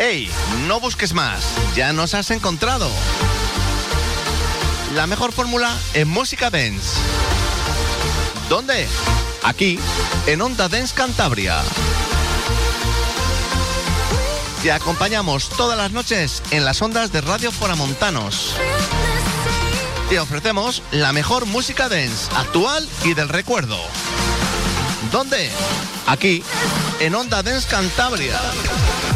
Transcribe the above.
¡Ey! No busques más, ya nos has encontrado. La mejor fórmula en música dance. ¿Dónde? Aquí, en Onda Dance Cantabria. Te acompañamos todas las noches en las ondas de Radio Foramontanos. Te ofrecemos la mejor música dance, actual y del recuerdo. ¿Dónde? Aquí, en Onda Dance Cantabria.